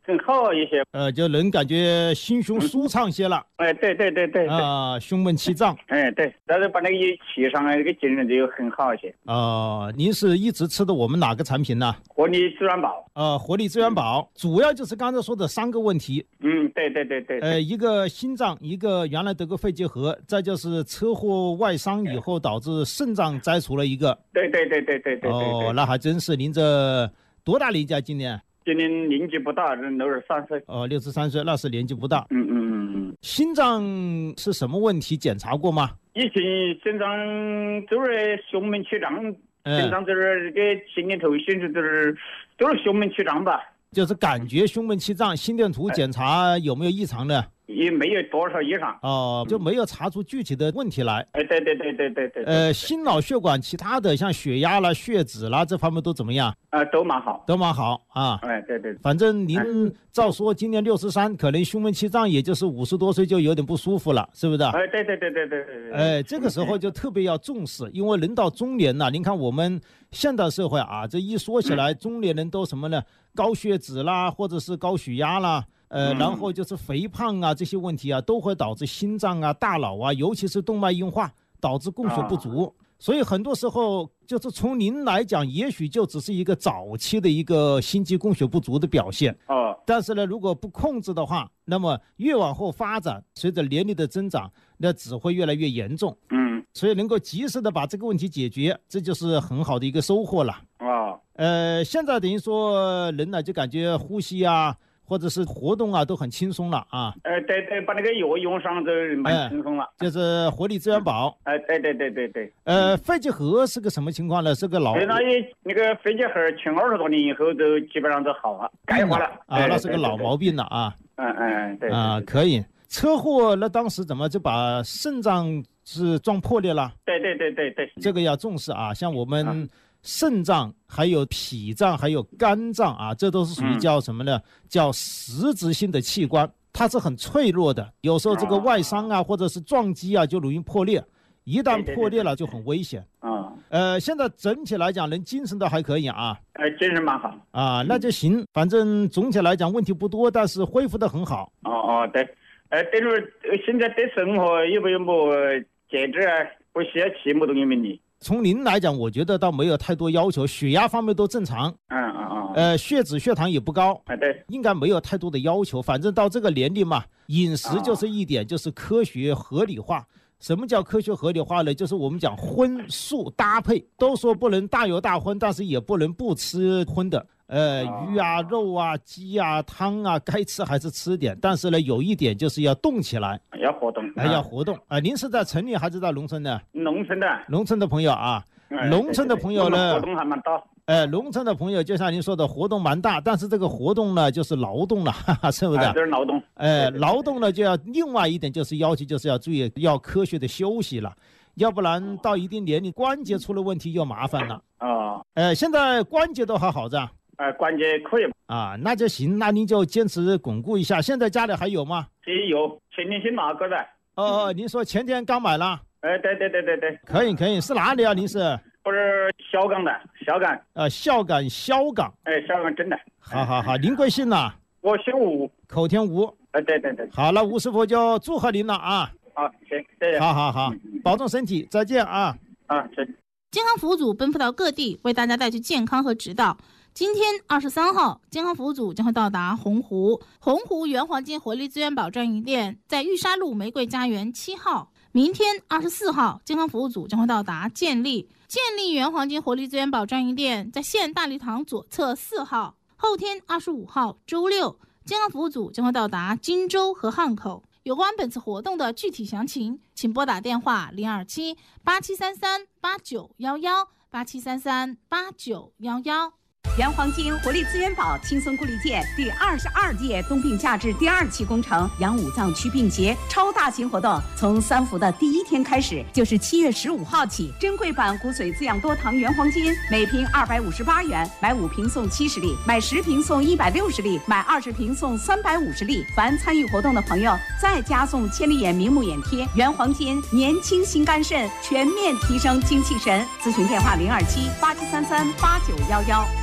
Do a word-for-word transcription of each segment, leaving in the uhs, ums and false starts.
更好一些， 呃，就能感觉心胸舒畅些了。 嗯、哎，对对对对啊、呃，胸闷气胀。 哎，对，但是把那个气上那个精神就很好一些。 哦、呃，您是一直吃的我们哪个产品呢？ 活力资源宝。 呃，活力资源宝、嗯、主要就是刚才说的三个问题。 嗯，对对对 对, 对。 呃，一个心脏，一个原来得过肺结核，再就是车祸外伤以后导致肾脏摘除了一个。 对对对对对 对, 对。 哦，那还真是。您这多大年纪啊？今年？ 今年年纪不大，六十三岁。 哦，六十三岁，那是年纪不大。 嗯嗯嗯嗯。 心脏是什么问题？检查过吗？ 以前心脏就是胸闷气胀，心脏就是这个心电图显示就是都是胸闷气胀吧。 就是感觉胸闷气胀，心电图检查有没有异常呢？ 也没有多少异常。 哦，就没有查出具体的问题来。 哎，对对对对对对。 呃，心脑血管其他的像血压啦、血脂啦这方面都怎么样？ 啊、呃，都蛮好， 都蛮好啊。 哎，对对。 反正您照说今年六十三，可能胸闷气胀，也就是五十多岁就有点不舒服了，是不是？ 哎，对对对对对对。 哎，这个时候就特别要重视，因为人到中年呐、啊，您看我们现代社会啊，这一说起来，中年人都什么呢？高血脂啦，或者是高血压啦。呃，然后就是肥胖啊，这些问题啊，都会导致心脏啊、大脑啊，尤其是动脉硬化，导致供血不足。啊、所以很多时候，就是从您来讲，也许就只是一个早期的一个心肌供血不足的表现。 哦。 但是呢，如果不控制的话，那么越往后发展，随着年龄的增长，那只会越来越严重。 嗯。 所以能够及时的把这个问题解决，这就是很好的一个收获了。 啊。 呃，现在等于说人呢，就感觉呼吸啊。或者是活动啊，都很轻松了啊。 呃，对对，把那个药用上就蛮轻松了。 哎、就是活力资源宝。 哎、呃，对对对对对。 呃，肺结核是个什么情况呢？是个老。 那那个肺结核群二十多年以后，都基本上都好了，钙化了。 啊，那是个老毛病了啊。 嗯嗯，对。 啊，可以。车祸那当时怎么就把肾脏是撞破裂了？ 对对对对对。 这个要重视啊，像我们。嗯肾脏还有脾脏还有肝脏啊，这都是属于叫什么呢、嗯、叫实质性的器官，它是很脆弱的，有时候这个外伤啊、哦、或者是撞击啊就容易破裂，一旦破裂了就很危险啊。呃现在整体来讲人精神都还可以啊。 呃精神蛮好啊，那就行，反正总体来讲问题不多，但是恢复得很好。 哦哦对。呃等于现在对生活有没有么节制啊，不需要吃么东西问题？ 从您来讲，我觉得倒没有太多要求，血压方面都正常， 嗯嗯嗯， 呃，血脂、血糖也不高， 啊对， 应该没有太多的要求。反正到这个年龄嘛，饮食就是一点，就是科学合理化。什么叫科学合理化呢？就是我们讲荤素搭配，都说不能大油大荤，但是也不能不吃荤的。呃，鱼啊、肉啊、鸡啊、汤啊，该吃还是吃点。但是呢，有一点就是要动起来， 要活动， 还、啊、要活动啊、呃！您是在城里还是在农村呢？ 农村的， 农村的朋友啊， 哎、 农村的朋友呢， 活动还蛮大。 呃，农村的朋友就像您说的，活动蛮大，但是这个活动呢，就是劳动了，哈哈，是不是？ 啊、就是劳动。 呃，劳动呢，就要另外一点就是要求，就是要注意要科学的休息了，要不然到一定年龄关节出了问题就麻烦了。 啊、哦。 呃，现在关节都还好着。 呃，关节可以啊，那就行，那您就坚持巩固一下。现在家里还有吗？ 有，前天新拿过的。 哦哦，您说前天刚买了？ 哎、呃，对对对对对。 可以可以，是哪里啊？您是？ 我是萧岗的，萧岗。 呃，萧岗萧岗。 哎，萧岗真的。 好好好，您贵姓呢？ 我姓吴， 口天吴。 哎、呃，对对对。 好了，吴师傅就祝贺您了啊！ 好，行，谢谢。 好好好，嗯、保重身体，再见啊！ 啊，行。 健康服务组奔赴到各地，为大家带去健康和指导。今天二十三号，健康服务组将会到达洪湖，洪湖原黄金活力资源宝专营店在玉沙路玫瑰家园七号。明天二十四号，健康服务组将会到达建立，建立原黄金活力资源宝专营店在县大礼堂左侧四号。后天二十五号，周六，健康服务组将会到达荆州和汉口。有关本次活动的具体详情，请拨打电话零二七八七三三八九一一八七三三八九一一。 原黄金活力资源宝轻松固力健第二十二届冬病夏治第二期工程养五脏祛病节超大型活动，从三伏的第一天开始，就是七月十五号起。珍贵版骨髓滋养多糖原黄金每瓶二百五十八元，买五瓶送七十粒，买十瓶送一百六十粒，买二十瓶送三百五十粒。凡参与活动的朋友，再加送千里眼明目眼贴。原黄金年轻心肝肾，全面提升精气神。咨询电话零二七八七三三八九一一。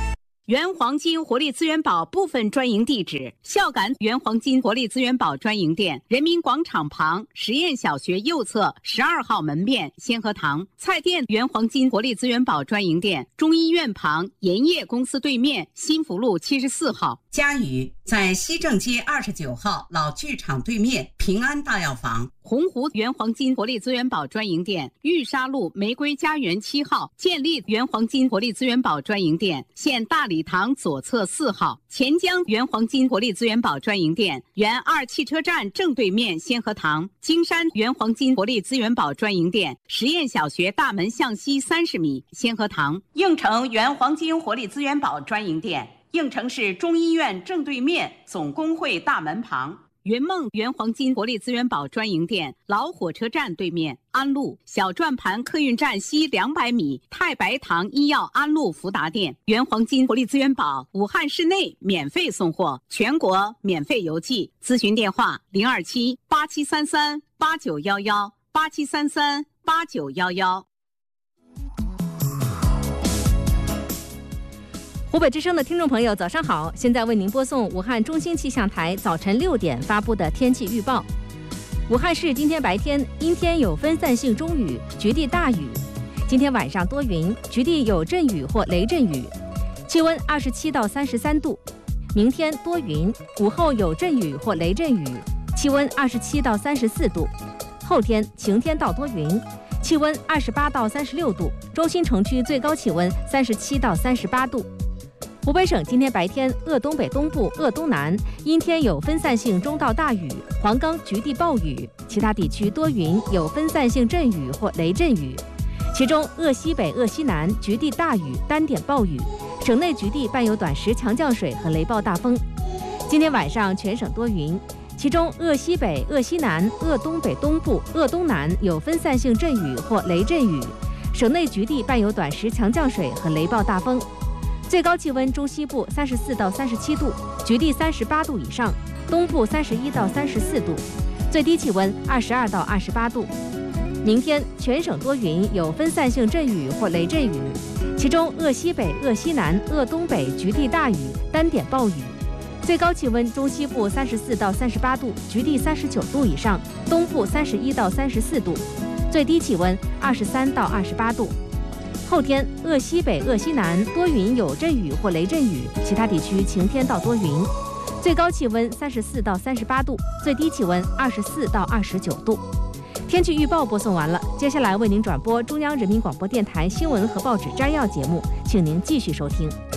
原黄金活力资源宝部分专营地址：孝感原黄金活力资源宝专营店，人民广场旁实验小学右侧十二号门面先河堂；菜店原黄金活力资源宝专营店，中医院旁盐业公司对面新福路七十四号。 嘉宇在西正街二十九号老剧场对面平安大药房。 洪湖原黄金活力资源宝专营店，玉沙路玫瑰家园七号建立原黄金活力资源宝专营店，现大礼堂左侧四号。钱江原黄金活力资源宝专营店，原二汽车站正对面先河堂。金山原黄金活力资源宝专营店，实验小学大门向西三十米先河堂。 应城原黄金活力资源宝专营店，应城市中医院正对面总工会大门旁。 云梦原黄金活力资源宝专营店，老火车站对面安路小转盘客运站西两百米太白堂医药安路福达店。原黄金活力资源宝武汉市内免费送货，全国免费邮寄。咨询电话零二七八七三三八九幺幺八七三三八九幺幺。 湖北之声的听众朋友，早上好！现在为您播送武汉中心气象台早晨六点发布的天气预报。武汉市今天白天阴天有分散性中雨，局地大雨；今天晚上多云，局地有阵雨或雷阵雨，气温二十七到三十三度。明天多云，午后有阵雨或雷阵雨，气温二十七到三十四度。后天晴天到多云，气温二十八到三十六度，中心城区最高气温三十七到三十八度。湖北省今天白天鄂东北东部、鄂东南阴天有分散性中到大雨，黄冈局地暴雨，其他地区多云，有分散性阵雨或雷阵雨。其中鄂西北、鄂西南局地大雨，单点暴雨，省内局地伴有短时强降水和雷暴大风。今天晚上全省多云，其中鄂西北、鄂西南、鄂东北东部、鄂东南有分散性阵雨或雷阵雨，省内局地伴有短时强降水和雷暴大风。最高气温中西部三十四到三十七度，局地三十八度以上，东部三十一到三十四度，最低气温二十二到二十八度。明天全省多云，有分散性阵雨或雷阵雨，其中鄂西北、鄂西南、鄂东北局地大雨，单点暴雨。最高气温中西部三十四到三十八度，局地三十九度以上，东部三十一到三十四度，最低气温二十三到二十八度。后天鄂西北、鄂西南多云有阵雨或雷阵雨，其他地区晴天到多云，最高气温三十四到三十八度，最低气温二十四到二十九度。天气预报播送完了，接下来为您转播中央人民广播电台新闻和报纸摘要节目，请您继续收听。